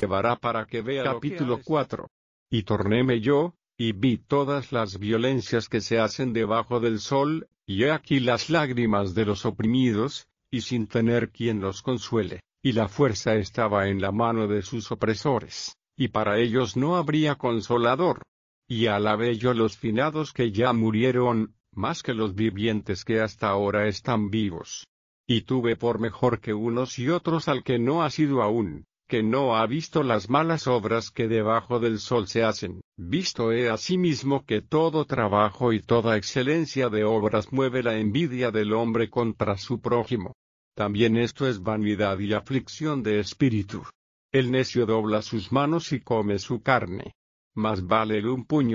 llevará para que vea. Capítulo 4. Y tornéme yo, y vi todas las violencias que se hacen debajo del sol, y he aquí las lágrimas de los oprimidos, y sin tener quien los consuele, y la fuerza estaba en la mano de sus opresores, y para ellos no habría consolador. Y alabé yo los finados que ya murieron, más que los vivientes que hasta ahora están vivos. Y tuve por mejor que unos y otros al que no ha sido aún, que no ha visto las malas obras que debajo del sol se hacen. Visto he asimismo que todo trabajo y toda excelencia de obras mueve la envidia del hombre contra su prójimo. También esto es vanidad y aflicción de espíritu. El necio dobla sus manos y come su carne. Más vale un puño